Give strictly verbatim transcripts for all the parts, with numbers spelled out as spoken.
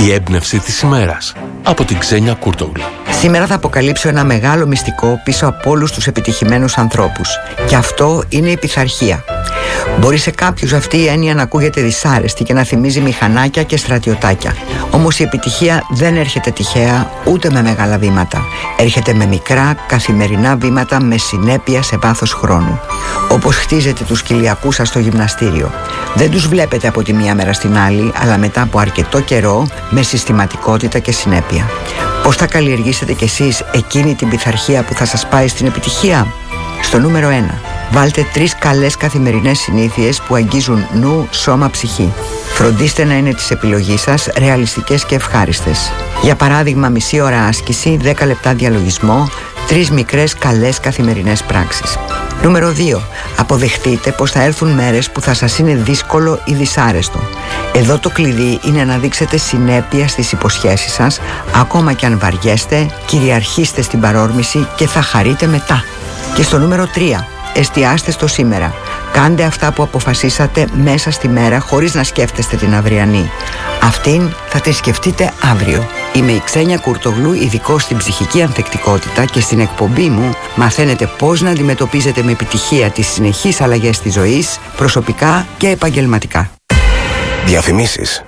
Η έμπνευση της ημέρας από την Ξένια Κούρτογλου. Σήμερα θα αποκαλύψω ένα μεγάλο μυστικό πίσω από όλους τους επιτυχημένους ανθρώπους. Και αυτό είναι η πειθαρχία. Μπορεί σε κάποιους αυτή η έννοια να ακούγεται δυσάρεστη και να θυμίζει μηχανάκια και στρατιωτάκια. Όμως η επιτυχία δεν έρχεται τυχαία ούτε με μεγάλα βήματα. Έρχεται με μικρά καθημερινά βήματα με συνέπεια σε βάθος χρόνου. Όπως χτίζετε τους κοιλιακούς σας στο γυμναστήριο. Δεν τους βλέπετε από τη μία μέρα στην άλλη, αλλά μετά από αρκετό καιρό με συστηματικότητα και συνέπεια. Πώς θα καλλιεργήσετε κι εσείς εκείνη την πειθαρχία που θα σας πάει στην επιτυχία? Στο νούμερο ένα. Βάλτε τρεις καλές καθημερινές συνήθειες που αγγίζουν νου, σώμα, ψυχή. Φροντίστε να είναι της επιλογής σας ρεαλιστικές και ευχάριστες. Για παράδειγμα, μισή ώρα άσκηση, δέκα λεπτά διαλογισμό, τρεις μικρές καλές καθημερινές πράξεις. Νούμερο δύο. Αποδεχτείτε πως θα έρθουν μέρες που θα σας είναι δύσκολο ή δυσάρεστο. Εδώ το κλειδί είναι να δείξετε συνέπεια στις υποσχέσεις σας, ακόμα και αν βαριέστε, κυριαρχήστε στην παρόρμηση και θα χαρείτε μετά. Και στο νούμερο τρία. Εστιάστε στο σήμερα. Κάντε αυτά που αποφασίσατε μέσα στη μέρα χωρίς να σκέφτεστε την αυριανή. Αυτήν θα τη σκεφτείτε αύριο. Είμαι η Ξένια Κούρτογλου, ειδικός στην ψυχική ανθεκτικότητα, και στην εκπομπή μου μαθαίνετε πώς να αντιμετωπίζετε με επιτυχία τις συνεχείς αλλαγές της ζωής, προσωπικά και επαγγελματικά. Διαφημίσεις.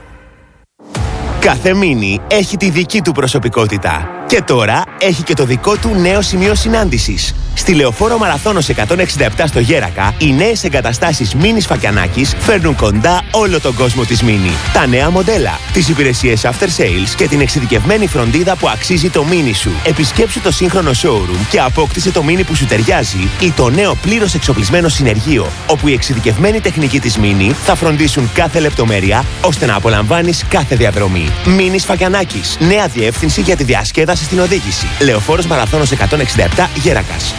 Κάθε μίνι έχει τη δική του προσωπικότητα. Και τώρα έχει και το δικό του νέο σημείο συνάντησης. Στη Λεωφόρο Μαραθώνος εκατόν εξήντα επτά στο Γέρακα, οι νέες εγκαταστάσεις Μίνι Φακιανάκης φέρνουν κοντά όλο τον κόσμο της Μίνι. Τα νέα μοντέλα, τις υπηρεσίες after sales και την εξειδικευμένη φροντίδα που αξίζει το Μίνι σου. Επισκέψου το σύγχρονο showroom και απόκτησε το Μίνι που σου ταιριάζει ή το νέο πλήρως εξοπλισμένο συνεργείο, όπου οι εξειδικευμένοι τεχνικοί της Μίνι θα φροντίσουν κάθε λεπτομέρεια ώστε να απολαμβάνεις κάθε διαδρομή. Μίνι Φακιανάκης, νέα διεύθυνση για τη διασκέδαση στην οδήγηση. Λεωφόρος Μαραθώνος εκατόν εξήντα επτά Γέρακας.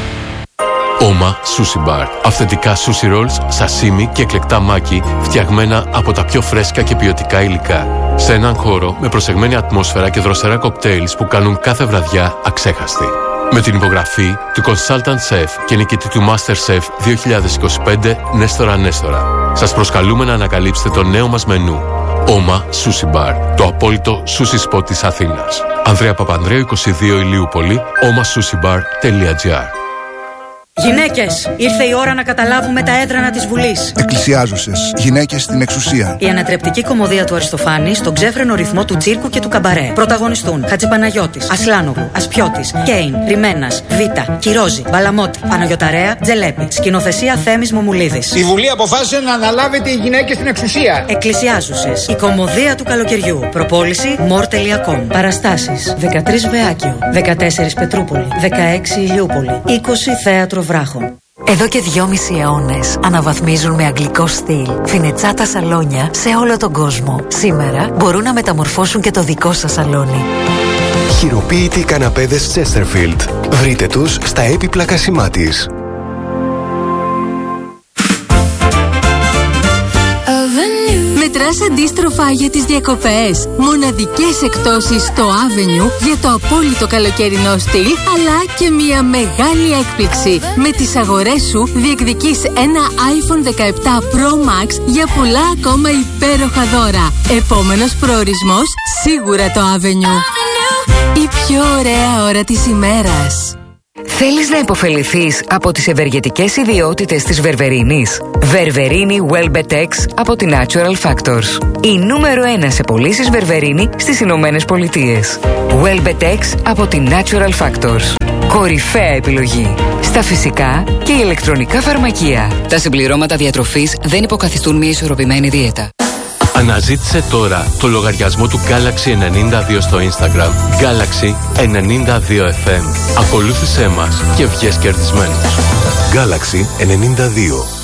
Oma Sushi Bar. Αυθεντικά sushi rolls, σασίμι και εκλεκτά μάκι, φτιαγμένα από τα πιο φρέσκα και ποιοτικά υλικά. Σε έναν χώρο με προσεγμένη ατμόσφαιρα και δροσερά κοκτέιλς που κάνουν κάθε βραδιά αξέχαστη. Με την υπογραφή του Consultant Chef και νικητή του MasterChef δύο χιλιάδες είκοσι πέντε Νέστορα Νέστορα. Σας προσκαλούμε να ανακαλύψετε το νέο μας μενού. Oma Sushi Bar, το απόλυτο sushi spot της Αθήνας. Ανδρέα Παπανδρέου, είκοσι δύο Ηλιούπολη, oma sushi bar τελεία gr. Γυναίκες, ήρθε η ώρα να καταλάβουμε τα έδρανα της Βουλής. Εκκλησιάζουσες, γυναίκες στην εξουσία. Η ανατρεπτική κωμωδία του Αριστοφάνη στον ξέφρενο ρυθμό του τσίρκου και του καμπαρέ. Πρωταγωνιστούν Χατζηπαναγιώτης, Ασλάνογλου, Ασπιώτης, Κέιν, Ρημένας, Βίτα, Κυρόζη, Μπαλαμότη, Παναγιωταρέα, Τζελέπη. Σκηνοθεσία Θέμης Μομουλίδης. Η Βουλή αποφάσισε να αναλάβετε οι γυναίκες στην εξουσία. Εκκλησιάζουσες, η κωμωδία του καλοκαιριού. Προπόληση μορ τελεία κομ. Παραστάσεις δεκατρείς Βεάκιο, δεκατέσσερα Πετρούπολη, δεκαέξι Ηλιούπολη, είκοσι Θέατρο Βράχων. Εδώ και δυόμισι αιώνες αναβαθμίζουν με αγγλικό στυλ φινετσάτα σαλόνια σε όλο τον κόσμο. Σήμερα μπορούν να μεταμορφώσουν και το δικό σας σαλόνι. Χειροποίητοι καναπέδες Chesterfield. Βρείτε τους στα έπιπλα Κασιμάτης. Μετράς αντίστροφα για τις διακοπές. Μοναδικές εκπτώσεις στο Avenue για το απόλυτο καλοκαιρινό στυλ, αλλά και μια μεγάλη έκπληξη. Με τις αγορές σου διεκδικείς ένα άιφον δεκαεπτά Pro Max για πολλά ακόμα υπέροχα δώρα. Επόμενος προορισμός σίγουρα το Avenue. Η πιο ωραία ώρα της ημέρας. Θέλεις να υποφεληθείς από τις ευεργετικές ιδιότητες της βερβερίνης? Βερβερίνη Welbetex από τη Natural Factors. Η νούμερο ένα σε πωλήσεις βερβερίνη στις Ηνωμένες Πολιτείες. Welbetex από τη Natural Factors. Κορυφαία επιλογή στα φυσικά και ηλεκτρονικά φαρμακεία. Τα συμπληρώματα διατροφής δεν υποκαθιστούν μια ισορροπημένη δίαιτα. Αναζήτησε τώρα το λογαριασμό του Galaxy ενενήντα δύο στο Instagram. Galaxy ενενήντα δύο εφ εμ. Ακολούθησέ μας και βγες κερδισμένος. Galaxy ενενήντα δύο.